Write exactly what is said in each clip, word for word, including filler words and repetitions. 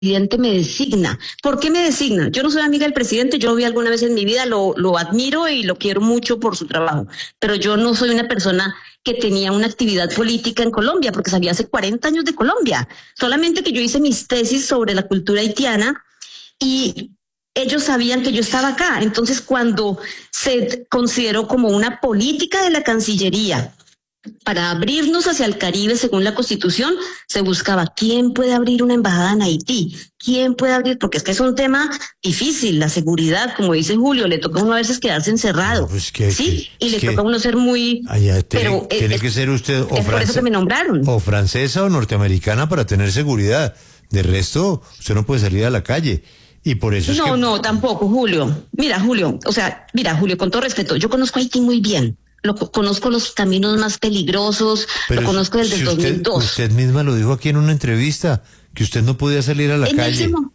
presidente me designa. ¿Por qué me designa? Yo no soy amiga del presidente, yo lo vi alguna vez en mi vida, lo, lo admiro y lo quiero mucho por su trabajo, pero yo no soy una persona que tenía una actividad política en Colombia, porque salí hace cuarenta años de Colombia. Solamente que yo hice mis tesis sobre la cultura haitiana y ellos sabían que yo estaba acá. Entonces, cuando se consideró como una política de la Cancillería para abrirnos hacia el Caribe según la Constitución, se buscaba quién puede abrir una embajada en Haití, quién puede abrir, porque es que es un tema difícil, la seguridad, como dice Julio, le toca a uno a veces quedarse encerrado, no, pues que, ¿sí? Que, y le que, toca a uno ser muy... Allá tiene, pero tiene es, que ser usted o, es por eso que me nombraron. o francesa o norteamericana para tener seguridad, de resto usted no puede salir a la calle. Y por eso es no, que... no, tampoco, Julio. Mira, Julio, o sea, mira, Julio, con todo respeto, yo conozco Haití muy bien. Lo conozco los caminos más peligrosos, pero lo conozco desde si el usted, dos mil dos. Usted misma lo dijo aquí en una entrevista, que usted no podía salir a la en calle. Mo-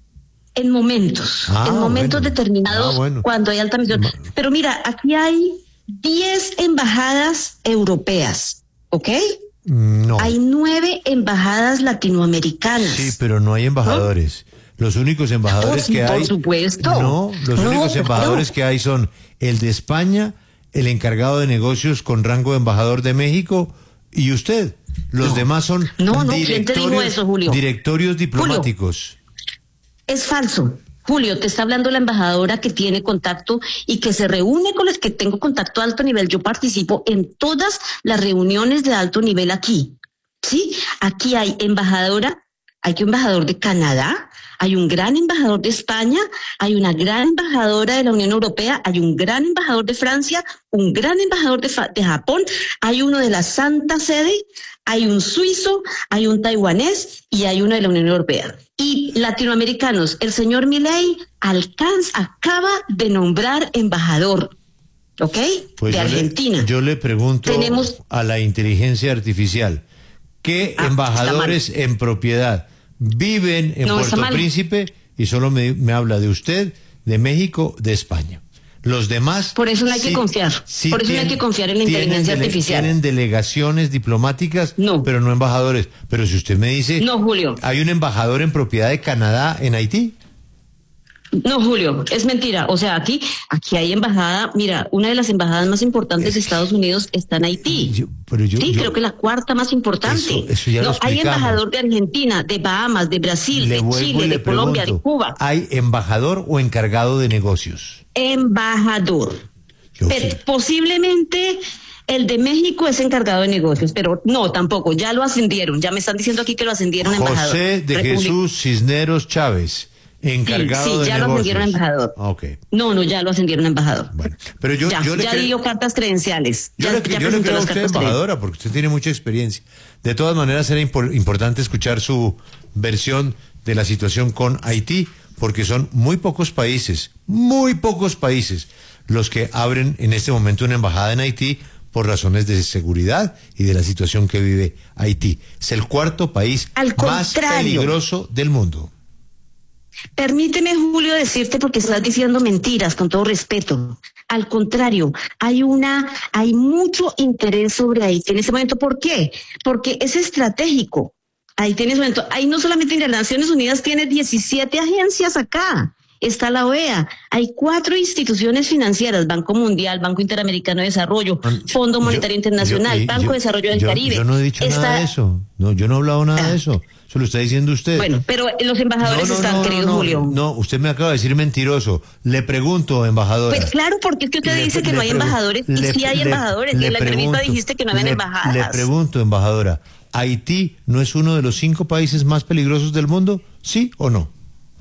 en momentos, ah, en momentos bueno. determinados, ah, bueno. cuando hay alta misión. Pero mira, aquí hay diez embajadas europeas, ¿ok? No. Hay nueve embajadas latinoamericanas. Sí, pero no hay embajadores. ¿No? Los únicos embajadores oh, que por hay... Por supuesto. No, los no, únicos embajadores no. que hay son el de España, el encargado de negocios con rango de embajador de México y usted. Los no. demás son no, no, ¿quién te dijo eso, Julio? directorios diplomáticos. Julio, es falso. Julio, te está hablando la embajadora que tiene contacto y que se reúne con los que tengo contacto a alto nivel. Yo participo en todas las reuniones de alto nivel aquí. ¿Sí? Aquí hay embajadora, hay un embajador de Canadá, hay un gran embajador de España, hay una gran embajadora de la Unión Europea, hay un gran embajador de Francia, un gran embajador de, de Japón, hay uno de la Santa Sede, hay un suizo, hay un taiwanés y hay uno de la Unión Europea. Y latinoamericanos, el señor Milei alcanza, acaba de nombrar embajador, ¿ok? Pues de yo Argentina. Le, yo le pregunto Tenemos, a la inteligencia artificial, ¿qué ah, embajadores en propiedad viven en no, Puerto Príncipe? Y solo me, me habla de usted, de México, de España. Los demás... Por eso no hay sí, que confiar. Sí Por eso tienen, no hay que confiar en la inteligencia dele, artificial. Tienen delegaciones diplomáticas, no. pero no embajadores. Pero si usted me dice... No, Julio. ¿Hay un embajador en propiedad de Canadá en Haití? No, Julio, es mentira. O sea, aquí, aquí hay embajada. Mira, una de las embajadas más importantes de Estados Unidos está en Haití. Yo, pero yo, sí, yo, creo que la cuarta más importante. Eso, eso ya no, lo hay embajador de Argentina, de Bahamas, de Brasil, le de Chile, de Colombia, de Cuba. ¿Hay embajador o encargado de negocios? Embajador. Pero, posiblemente el de México es encargado de negocios, pero no, tampoco. Ya lo ascendieron. Ya me están diciendo aquí que lo ascendieron a embajador. José de República. Jesús Cisneros Chávez. Encargado sí, sí, de ya negocios. Lo ascendieron a embajador. Okay. No, no, ya lo ascendieron a embajador. Bueno, pero yo, ya, yo le ya cre... dio cartas credenciales. Yo ya, le, ya yo le creo a usted embajadora porque usted tiene mucha experiencia. De todas maneras, era impor importante escuchar su versión de la situación con Haití, porque son muy pocos países, muy pocos países, los que abren en este momento una embajada en Haití por razones de seguridad y de la situación que vive Haití. Es el cuarto país más peligroso del mundo. Permíteme, Julio, decirte porque estás diciendo mentiras, con todo respeto. Al contrario, hay una, hay mucho interés sobre Haití en ese momento. ¿Por qué? Porque es estratégico. Haití en ese momento, ahí no solamente Naciones Unidas tiene diecisiete agencias acá. Está la O E A, hay cuatro instituciones financieras, Banco Mundial, Banco Interamericano de Desarrollo, Fondo Monetario yo, Internacional, yo, Banco yo, de Desarrollo del yo, Caribe. Yo no he dicho está... nada de eso, no, yo no he hablado nada ah. de eso, eso lo está diciendo usted. Bueno, pero los embajadores no, no, están, no, querido no, no, Julio. No, usted me acaba de decir mentiroso, le pregunto, embajadora. Pues claro, porque es que usted le, dice que no hay embajadores, le, y sí hay le, embajadores, le, y en la entrevista dijiste que no había embajadas. Le pregunto, embajadora, ¿Haití no es uno de los cinco países más peligrosos del mundo? ¿Sí o no?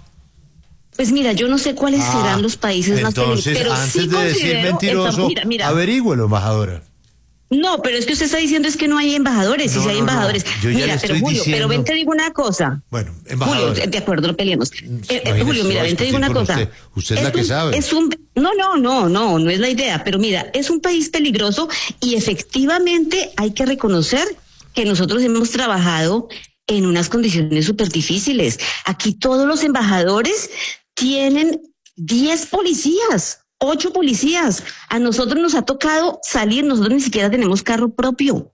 Pues mira, yo no sé cuáles ah, serán los países más peligrosos, pero antes sí de decir mentiroso, esta, mira, mira. averígüelo, embajadora. No, pero es que usted está diciendo es que no hay embajadores, no, y si hay no, embajadores. No. Mira, pero Julio, diciendo... pero ven te digo una cosa. Bueno, embajadora. Julio, de acuerdo, no peleemos. Eh, eh, Julio, mira, ven te digo una cosa. Usted, usted es, es la que un, sabe. Es un, no, no, no, no, no es la idea, pero mira, es un país peligroso y efectivamente hay que reconocer que nosotros hemos trabajado en unas condiciones súper difíciles. Aquí todos los embajadores tienen diez policías, ocho policías. A nosotros nos ha tocado salir, nosotros ni siquiera tenemos carro propio.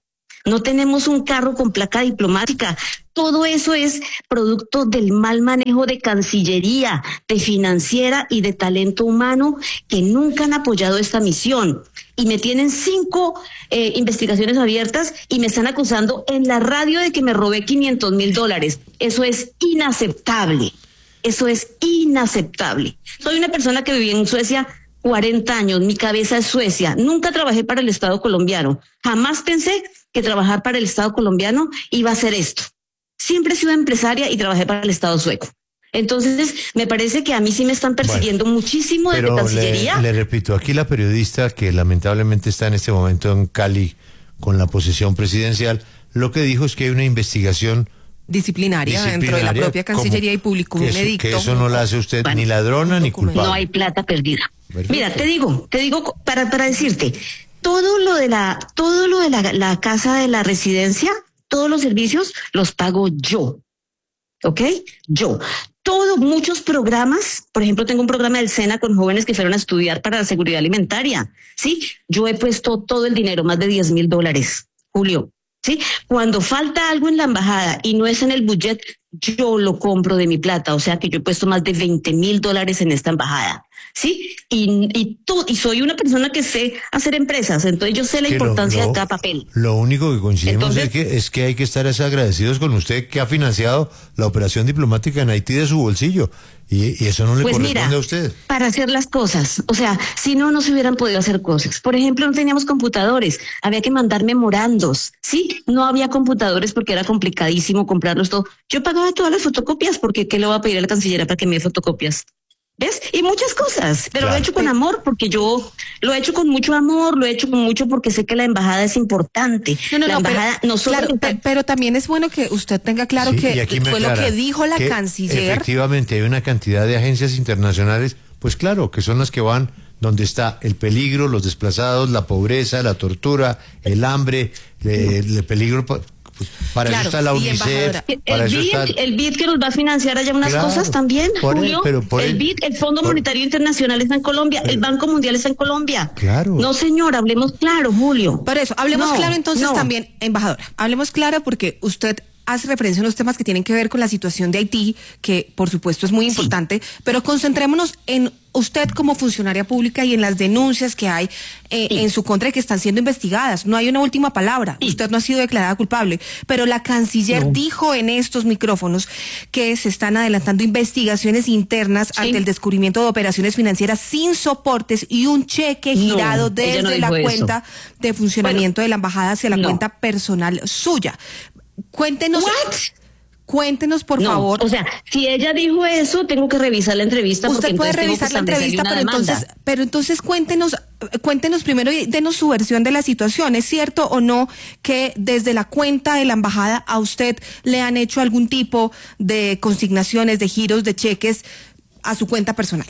no tenemos un carro con placa diplomática. Todo eso es producto del mal manejo de Cancillería, de financiera y de talento humano que nunca han apoyado esta misión. Y me tienen cinco eh, investigaciones abiertas y me están acusando en la radio de que me robé quinientos mil dólares. Eso es inaceptable. Eso es inaceptable. Soy una persona que viví en Suecia cuarenta años, mi cabeza es Suecia. Nunca trabajé para el Estado colombiano. Jamás pensé que trabajar para el Estado colombiano iba a ser esto. Siempre he sido empresaria y trabajé para el Estado sueco. Entonces, me parece que a mí sí me están persiguiendo bueno, muchísimo desde Cancillería. Le, le repito, aquí la periodista que lamentablemente está en este momento en Cali con la posesión presidencial, lo que dijo es que hay una investigación disciplinaria, disciplinaria dentro de la propia Cancillería y publicó un eso, edicto. Que eso no la hace usted bueno, ni ladrona ni culpable. No hay plata perdida. Perfecto. Mira, te digo, te digo para para decirte, todo lo de la todo lo de la, la casa de la residencia, todos los servicios los pago yo. ¿Ok? Yo. Todos, muchos programas, por ejemplo, tengo un programa del SENA con jóvenes que fueron a estudiar para la seguridad alimentaria, ¿sí? Yo he puesto todo el dinero, más de diez mil dólares, Julio, ¿sí? Cuando falta algo en la embajada y no es en el budget, yo lo compro de mi plata, o sea que yo he puesto más de veinte mil dólares en esta embajada, ¿sí? Y, y, tú, y soy una persona que sé hacer empresas, entonces yo sé la que importancia lo, lo, de cada papel. Lo único que coincidimos entonces, es, que, es que hay que estar agradecidos con usted que ha financiado la operación diplomática en Haití de su bolsillo. Y, y eso no le pues corresponde mira, a usted. Para hacer las cosas, o sea, si no, no se hubieran podido hacer cosas. Por ejemplo, no teníamos computadores, había que mandar memorandos, ¿sí? No había computadores porque era complicadísimo comprarlos todo. Yo pagaba todas las fotocopias porque ¿qué le voy a pedir a la cancillería para que me dé fotocopias? ¿Ves? Y muchas cosas, pero claro. Lo he hecho con amor porque yo lo he hecho con mucho amor, lo he hecho con mucho porque sé que la embajada es importante. No, no, la no, embajada, pero, nosotros... claro, pero también es bueno que usted tenga claro sí, que fue lo que dijo la que canciller. Efectivamente, hay una cantidad de agencias internacionales, pues claro, que son las que van donde está el peligro, los desplazados, la pobreza, la tortura, el hambre, el, el peligro... Pues para claro, eso está la UNICEF. El B I D, está... el B I D que nos va a financiar allá unas claro, cosas también, Julio. El, el, el B I D, el Fondo por, Monetario Internacional está en Colombia, pero, el Banco Mundial está en Colombia. Claro. No, señor, hablemos claro, Julio. Por eso, hablemos no, claro entonces no. también, embajadora. Hablemos claro porque usted hace referencia a unos temas que tienen que ver con la situación de Haití, que por supuesto es muy importante, sí. pero concentrémonos en usted como funcionaria pública y en las denuncias que hay eh, sí. en su contra y que están siendo investigadas. No hay una última palabra. Sí. Usted no ha sido declarada culpable, pero la canciller no. dijo en estos micrófonos que se están adelantando investigaciones internas sí. ante el descubrimiento de operaciones financieras sin soportes y un cheque girado no, desde no la cuenta eso. de funcionamiento bueno, de la embajada hacia la no. cuenta personal suya. Cuéntenos. What? Cuéntenos, por no, favor. O sea, si ella dijo eso, tengo que revisar la entrevista. Usted puede revisar la entrevista, pero entonces, pero entonces cuéntenos, cuéntenos primero y denos su versión de la situación. ¿Es cierto o no que desde la cuenta de la embajada a usted le han hecho algún tipo de consignaciones, de giros, de cheques a su cuenta personal?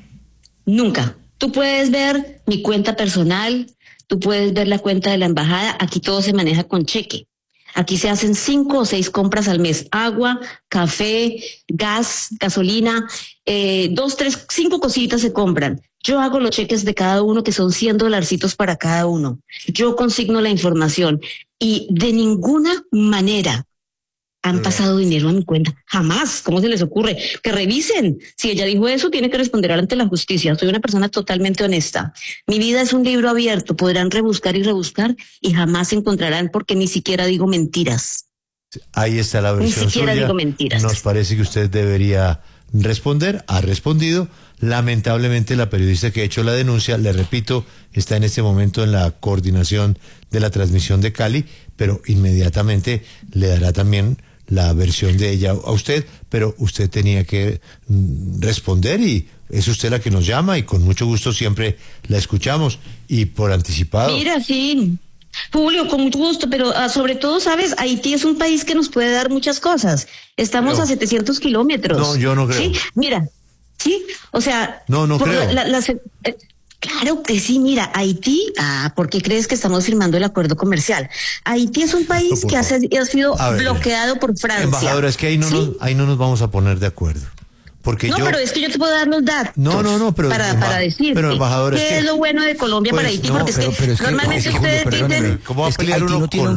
Nunca. Tú puedes ver mi cuenta personal, tú puedes ver la cuenta de la embajada. Aquí todo se maneja con cheque. Aquí se hacen cinco o seis compras al mes. Agua, café, gas, gasolina, eh, dos, tres, cinco cositas se compran. Yo hago los cheques de cada uno, que son cien dolarcitos para cada uno. Yo consigno la información y de ninguna manera han pasado dinero a mi cuenta. Jamás. ¿Cómo se les ocurre? Que revisen. Si ella dijo eso, tiene que responder ante la justicia. Soy una persona totalmente honesta. Mi vida es un libro abierto. Podrán rebuscar y rebuscar y jamás encontrarán porque ni siquiera digo mentiras. Ahí está la versión Ni siquiera suya. digo mentiras. Nos parece que usted debería responder. Ha respondido. Lamentablemente la periodista que ha hecho la denuncia, le repito, está en este momento en la coordinación de la transmisión de Cali, pero inmediatamente le dará también la versión de ella a usted, pero usted tenía que mm, responder y es usted la que nos llama y con mucho gusto siempre la escuchamos y por anticipado. Mira, sí, Julio, con mucho gusto, pero uh, sobre todo, ¿sabes? Haití es un país que nos puede dar muchas cosas. Estamos no. a setecientos kilómetros. No, yo no creo. Sí, mira, sí, o sea... No, no creo. La, la, la, eh, Claro que sí, mira, Haití, ah, ¿por qué crees que estamos firmando el acuerdo comercial? Haití es un país no, que ha, ha sido ver, bloqueado por Francia. Embajadora, es que ahí no, ¿sí? nos, ahí no nos vamos a poner de acuerdo. Porque no, yo... pero es que yo te puedo dar los datos. No, no, no, pero... Para, para decirte pero, embajadora, qué es, que, es lo bueno de Colombia pues, para Haití, no, porque pero, es que pero es normalmente que, ustedes Julio, dicen... ¿cómo va a pelear uno no con, los,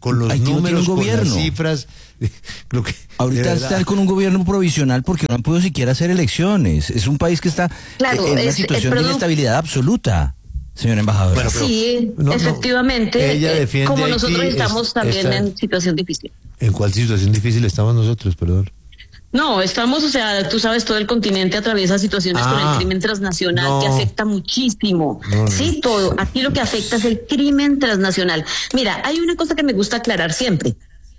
con los Haití no tiene números, un con las gobierno. cifras. Lo que, Ahorita están con un gobierno provisional porque no han podido siquiera hacer elecciones. Es un país que está Claro, en una es- situación es de produ- inestabilidad absoluta, señora embajadora. Bueno, pero- Sí, no, no, efectivamente, ella eh, defiende como Haití, nosotros es- estamos también está- en situación difícil. ¿En cuál situación difícil estamos nosotros, perdón? No, estamos, o sea, tú sabes, todo el continente atraviesa situaciones con Ah, el crimen transnacional no. que afecta muchísimo. No, no. Sí, todo. Aquí lo que afecta es el crimen transnacional. Mira, hay una cosa que me gusta aclarar siempre.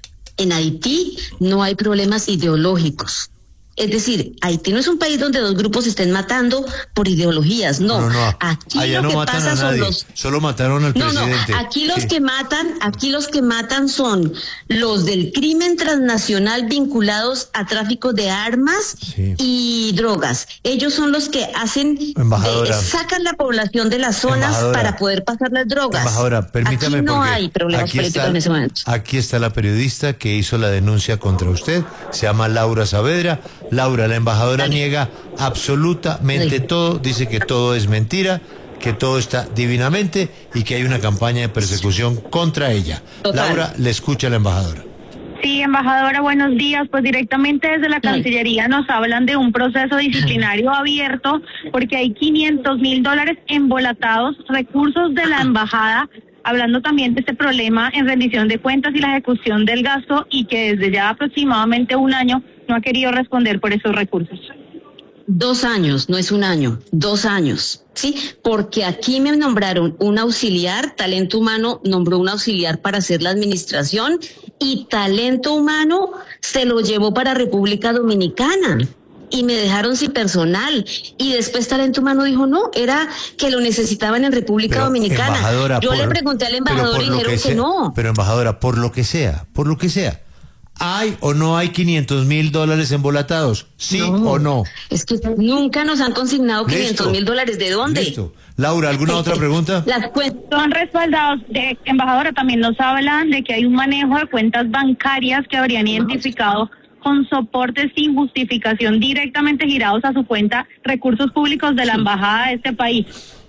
En Haití no hay problemas ideológicos. Es decir, Haití no es un país donde dos grupos se estén matando por ideologías, no. No, no, Aquí allá lo no que matan pasa a son nadie, los solo mataron al no, no, presidente. aquí los Sí. que matan, aquí los que matan son los del crimen transnacional vinculados a tráfico de armas Sí. y drogas. Ellos son los que hacen, Embajadora. de- sacan la población de las zonas Embajadora. para poder pasar las drogas. Embajadora, permítame aquí no porque hay problemas aquí políticos está, en ese momento. Aquí está la periodista que hizo la denuncia contra usted, se llama Laura Saavedra. Laura, la embajadora Dale. niega absolutamente Dale. todo, dice que todo es mentira, que todo está divinamente y que hay una campaña de persecución contra ella. Total. Laura, le escucha a la embajadora. Sí, embajadora, buenos días. Pues directamente desde la Cancillería nos hablan de un proceso disciplinario abierto porque hay quinientos mil dólares embolatados, recursos de la embajada, hablando también de este problema en rendición de cuentas y la ejecución del gasto y que desde ya aproximadamente un año no ha querido responder por esos recursos. Dos años, no es un año, dos años, ¿sí? Porque aquí me nombraron un auxiliar, Talento Humano nombró un auxiliar para hacer la administración y Talento Humano se lo llevó para República Dominicana y me dejaron sin personal. Y después Talento Humano dijo, no, era que lo necesitaban en República Pero, Dominicana. embajadora, Yo por- le pregunté al pero embajador por y lo dijeron que, sea- no. Pero embajadora, por lo que sea, por lo que sea, ¿hay o no hay quinientos mil dólares embolatados? ¿Sí No, o no? Es que nunca nos han consignado Listo. quinientos mil dólares. ¿De dónde? Listo. Laura, ¿alguna otra pregunta? Las cuentas. Son respaldados. De, embajadora, también nos hablan de que hay un manejo de cuentas bancarias que habrían identificado con soportes sin justificación directamente girados a su cuenta recursos públicos de la embajada de este país.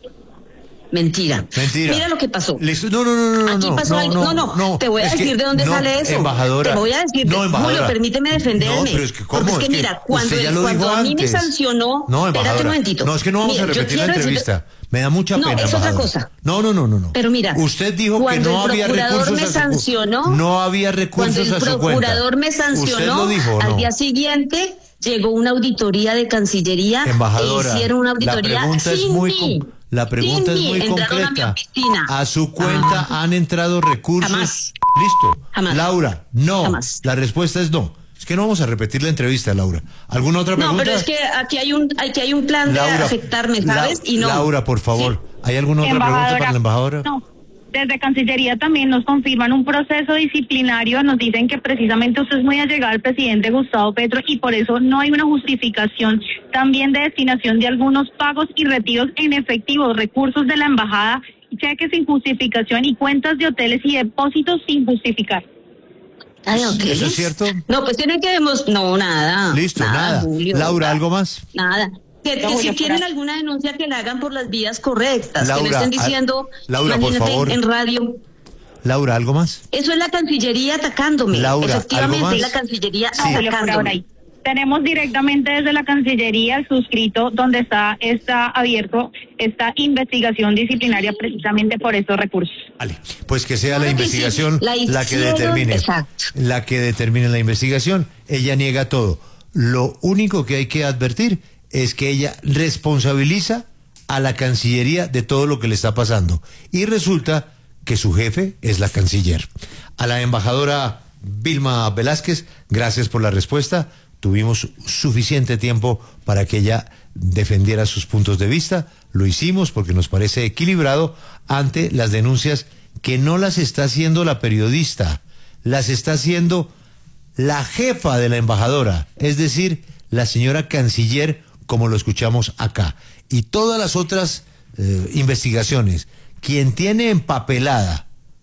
Mentira. Mentira. Mira lo que pasó. Listo. No, no, no, no, Aquí no, pasó no, algo. no, No, no, te voy a es que- decir de dónde no, sale eso. Embajadora. Te voy a decir. No, embajadora. Julio, permíteme defenderme. No, pero es que ¿cómo? Porque es que, Es que mira, cuando, usted ya el- lo cuando dijo a mí me antes. sancionó. No, espérate embajadora. un momentito. No, es que no vamos Mira, a yo repetir la quiero decirte- entrevista. Me da mucha No, pena, es otra embajadora. cosa. No, no, no, no, no. Pero mira, usted dijo que cuando no el había procurador recursos me a su cu- sancionó, No había recursos Cuando a el su cuenta. procurador me ¿Usted sancionó, lo dijo o al no? día siguiente llegó una auditoría de Cancillería Embajadora, e hicieron una la auditoría pregunta es sin muy mí. com- la pregunta Sin es mí. muy Entraron a mi concreta. oficina. A su cuenta han entrado recursos. Jamás. Listo. Jamás. Laura, no. Jamás. La respuesta es no. Es que no vamos a repetir la entrevista, Laura. ¿Alguna otra No, pregunta? pero es que aquí hay un, aquí hay un plan de Laura, afectarme, ¿sabes? La- y no. Laura, por favor. ¿Hay alguna otra pregunta para la embajadora? No, desde Cancillería también nos confirman un proceso disciplinario, nos dicen que precisamente usted es muy allegado al presidente Gustavo Petro y por eso no hay una justificación también de destinación de algunos pagos y retiros en efectivo, recursos de la embajada, cheques sin justificación y cuentas de hoteles y depósitos sin justificar. Ay, ok. ¿Eso es cierto? No, pues tienen que demostrar. No, nada. Listo, nada. Julio, Laura, nada. ¿algo más? Nada. Que, que No, si Julio, tienen para- alguna denuncia que la hagan por las vías correctas, que Laura, no estén a- diciendo, Laura, por imagínate, favor. en radio. Laura, ¿algo más? Eso es la Cancillería atacándome. Laura, Efectivamente, ¿algo más? es la Cancillería Sí. Julio, por ahora atacándome. ahí. Tenemos directamente desde la Cancillería el suscrito donde está, está abierto esta investigación disciplinaria precisamente por estos recursos. Vale, pues que sea la Claro que investigación sí, la la que hicieron, determine. exacto. La que determine la investigación. Ella niega todo. Lo único que hay que advertir es que ella responsabiliza a la Cancillería de todo lo que le está pasando. Y resulta que su jefe es la canciller. A la embajadora Vilma Velázquez, gracias por la respuesta. Tuvimos suficiente tiempo para que ella defendiera sus puntos de vista. Lo hicimos porque nos parece equilibrado ante las denuncias que no las está haciendo la periodista, las está haciendo la jefa de la embajadora, es decir, la señora canciller, como lo escuchamos acá. Y todas las otras eh, investigaciones, quien tiene empapelada,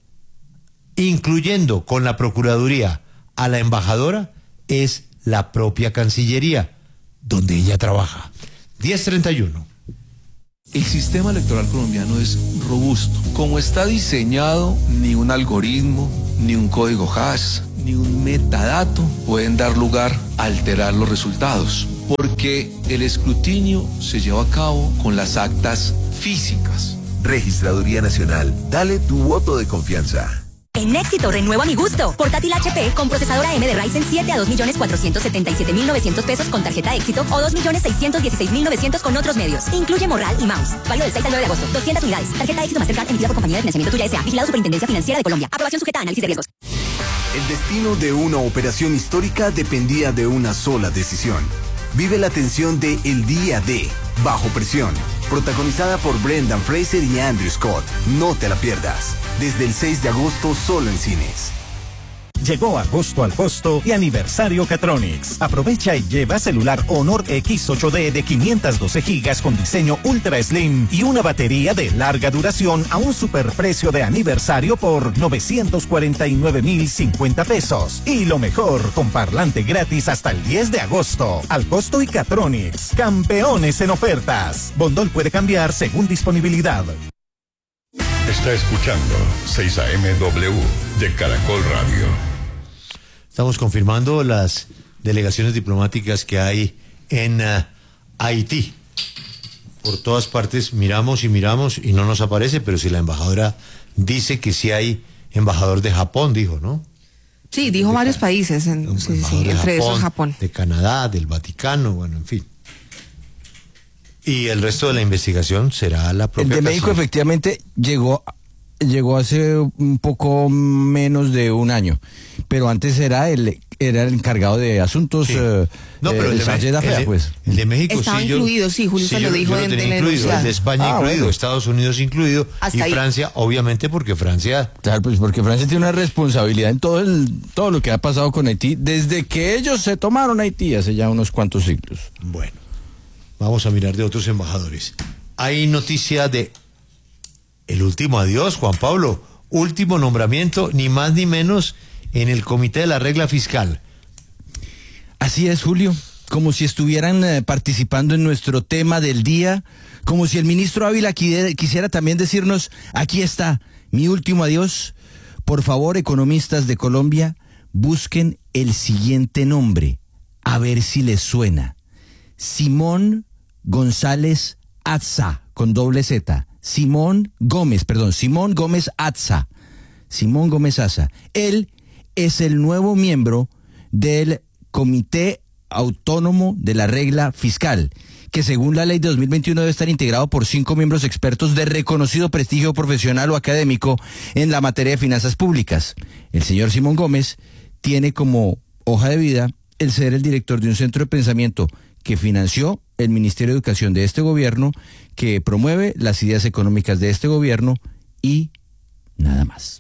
incluyendo con la Procuraduría, a la embajadora, es la propia Cancillería, donde ella trabaja. diez treinta y uno. El sistema electoral colombiano es robusto. Como está diseñado, ni un algoritmo, Ni un código hash, ni un metadato pueden dar lugar a alterar los resultados, porque el escrutinio se lleva a cabo con las actas físicas. Registraduría Nacional, dale tu voto de confianza. En Éxito renuevo a mi gusto. Portátil H P con procesador A M de Ryzen siete a dos millones cuatrocientos setenta y siete mil novecientos pesos con tarjeta Éxito o dos millones seiscientos dieciséis mil novecientos con otros medios. Incluye morral y mouse. Válido del seis al nueve de agosto. doscientas unidades. Tarjeta Éxito Mastercard emitida por Compañía de Financiamiento Tuya S A. Vigilado Superintendencia Financiera de Colombia. Aprobación sujeta a análisis de riesgos. El destino de una operación histórica dependía de una sola decisión. Vive la tensión de El Día de Bajo Presión, protagonizada por Brendan Fraser y Andrew Scott. No te la pierdas. Desde el seis de agosto solo en cines. Llegó agosto al costo y aniversario Catronics. Aprovecha y lleva celular Honor X ocho D de quinientos doce gigas con diseño Ultra Slim y una batería de larga duración a un superprecio de aniversario por novecientos cuarenta y nueve mil cincuenta pesos. Y lo mejor, con parlante gratis hasta el diez de agosto. Al costo y Catronics, campeones en ofertas. Bondol puede cambiar según disponibilidad. Está escuchando seis A M W de Caracol Radio. Estamos confirmando las delegaciones diplomáticas que hay en uh, Haití. Por todas partes miramos y miramos y no nos aparece, pero si la embajadora dice que sí hay embajador de Japón, dijo, ¿no? Sí, dijo de varios Can... países, en, sí, sí, entre Japón, esos Japón. De Canadá, del Vaticano, bueno, en fin. Y el resto de la investigación será la propia. El de México efectivamente llegó, llegó hace un poco menos de un año, pero antes era el era el encargado de asuntos. Sí. Eh, no, pero el, de, el, de, Fea, el, pues. el de México estaba sí, incluido, yo, sí, Julio sí, se lo yo, dijo yo lo en, tenía en incluido, el de España ah, incluido, bueno. Estados Unidos incluido hasta y ahí. Francia, obviamente, porque Francia. Claro, pues porque Francia tiene una responsabilidad en todo el todo lo que ha pasado con Haití desde que ellos se tomaron Haití hace ya unos cuantos siglos. Bueno. Vamos a mirar de otros embajadores. Hay noticia de el último adiós, Juan Pablo. Último nombramiento, ni más ni menos, en el Comité de la Regla Fiscal. Así es, Julio. Como si estuvieran eh, participando en nuestro tema del día. Como si el ministro Ávila quisiera también decirnos, aquí está, mi último adiós. Por favor, economistas de Colombia, busquen el siguiente nombre. A ver si les suena. Simón González Atza, con doble Z. Simón Gómez, perdón, Simón Gómez Atza. Simón Gómez Atza. Él es el nuevo miembro del Comité Autónomo de la Regla Fiscal, que según la ley de dos mil veintiuno debe estar integrado por cinco miembros expertos de reconocido prestigio profesional o académico en la materia de finanzas públicas. El señor Simón Gómez tiene como hoja de vida el ser el director de un centro de pensamiento que financió el Ministerio de Educación de este gobierno, que promueve las ideas económicas de este gobierno y nada más.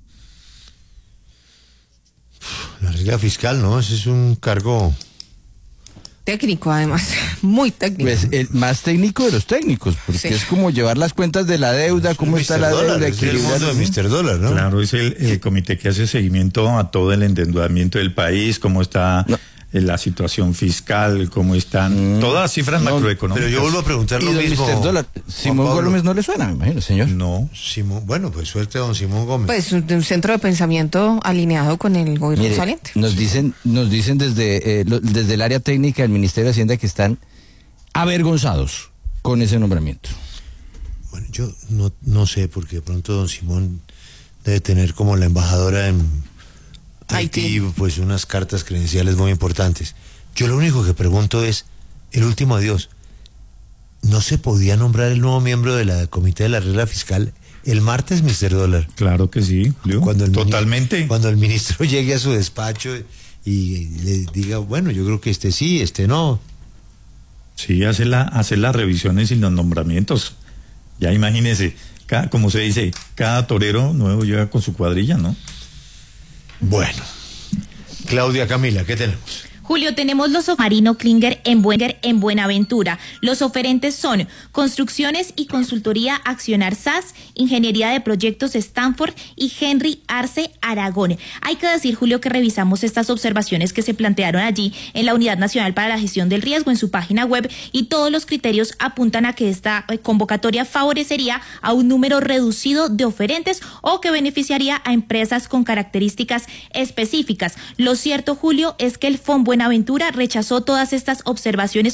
La regla fiscal, ¿no? Ese es un cargo técnico, además, muy técnico. Pues el más técnico de los técnicos, porque sí. Es como llevar las cuentas de la deuda, es cómo está la Dólar, deuda. Es el mundo de mister Dólar, ¿no? Claro, es el, el comité que hace seguimiento a todo el endeudamiento del país, cómo está no. la situación fiscal, cómo están mm. todas las cifras no, macroeconómicas. Pero yo vuelvo a preguntar lo mismo. mister Dólar, Simón Gómez no le suena, me imagino, señor. No, Simón, bueno, pues suerte a don Simón Gómez. Pues un, un centro de pensamiento alineado con el gobierno Mire, saliente. Nos dicen, nos dicen desde, eh, lo, desde el área técnica del Ministerio de Hacienda que están avergonzados con ese nombramiento. Bueno, yo no, no sé, porque de pronto don Simón debe tener como la embajadora en Haití, Haití, pues unas cartas credenciales muy importantes. Yo lo único que pregunto es, el último adiós, ¿no se podía nombrar el nuevo miembro de la Comité de la Regla Fiscal el martes, mister Dólar? Claro que sí, cuando el totalmente. Ministro, cuando el ministro llegue a su despacho y le diga, bueno, yo creo que este sí, este no. Sí, hace, la, hace las revisiones y los nombramientos. Ya imagínese, cada, como se dice, cada torero nuevo llega con su cuadrilla, ¿no? Bueno, Claudia Camila, ¿qué tenemos? Julio, tenemos los Marino Klinger en, Buen, en Buenaventura. Los oferentes son Construcciones y Consultoría Accionar S A S, Ingeniería de Proyectos Stanford y Henry Arce Aragón. Hay que decir, Julio, que revisamos estas observaciones que se plantearon allí en la Unidad Nacional para la Gestión del Riesgo en su página web, y todos los criterios apuntan a que esta convocatoria favorecería a un número reducido de oferentes o que beneficiaría a empresas con características específicas. Lo cierto, Julio, es que el F O N Buenaventura rechazó todas estas observaciones